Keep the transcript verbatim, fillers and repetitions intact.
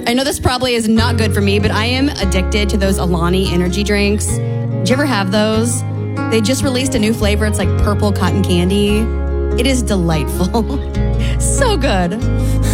I know this probably is not good for me, but I am addicted to those Alani energy drinks. Did you ever have those? They just released a new flavor. It's like purple cotton candy. It is delightful. So good.